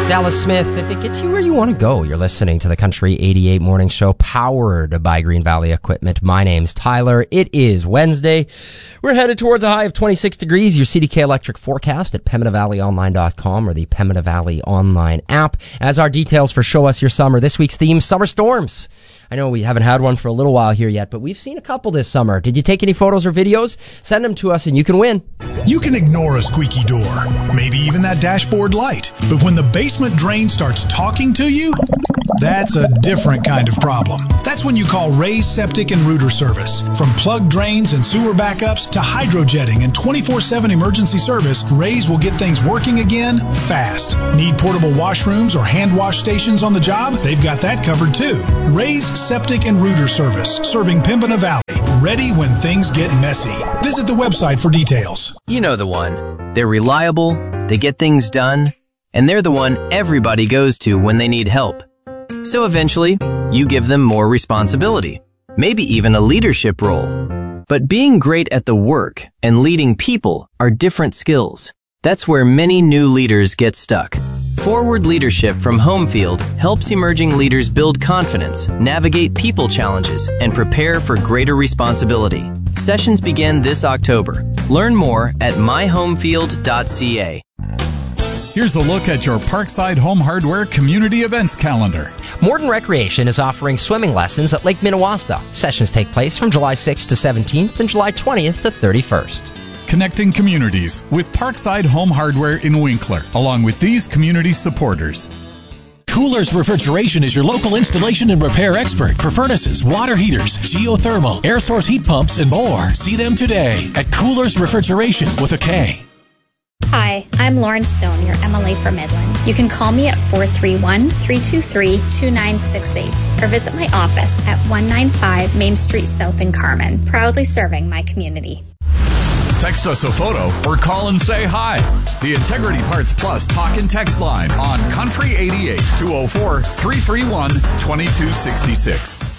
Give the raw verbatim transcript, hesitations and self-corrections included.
Dallas Smith, if it gets you where you want to go. You're listening to the Country eighty-eight Morning Show, powered by Green Valley Equipment. My name's Tyler. It is Wednesday. We're headed towards a high of twenty-six degrees. Your C D K Electric forecast at Pembina Valley Online dot com or the Pembina Valley Online app. As our details for Show Us Your Summer, this week's theme, summer storms. I know we haven't had one for a little while here yet, but we've seen a couple this summer. Did you take any photos or videos? Send them to us and you can win. You can ignore a squeaky door, maybe even that dashboard light. But when the basement drain starts talking to you, that's a different kind of problem. That's when you call Ray's Septic and Rooter Service. From plugged drains and sewer backups to hydrojetting and twenty-four seven emergency service, Ray's will get things working again fast. Need portable washrooms or hand wash stations on the job? They've got that covered too. Ray's Septic and Rooter Service, serving Pembina Valley. Ready when things get messy. Visit the website for details. You know the one. They're reliable, they get things done, and they're the one everybody goes to when they need help. So eventually, you give them more responsibility, maybe even a leadership role. But being great at the work and leading people are different skills. That's where many new leaders get stuck. Forward Leadership from Homefield helps emerging leaders build confidence, navigate people challenges, and prepare for greater responsibility. Sessions begin this October. Learn more at my homefield dot c a. Here's a look at your Parkside Home Hardware community events calendar. Morton Recreation is offering swimming lessons at Lake Minnewaska. Sessions take place from July sixth to seventeenth and July twentieth to thirty-first. Connecting communities with Parkside Home Hardware in Winkler, along with these community supporters. Coolers Refrigeration is your local installation and repair expert for furnaces, water heaters, geothermal, air source heat pumps, and more. See them today at Coolers Refrigeration with a K. Hi, I'm Lauren Stone, your M L A for Midland. You can call me at four three one, three two three, two nine six eight or visit my office at one ninety-five Main Street South in Carmen, proudly serving my community. Text us a photo or call and say hi. The Integrity Parts Plus talk and text line on Country eighty-eight, two oh four, three three one, two two six six.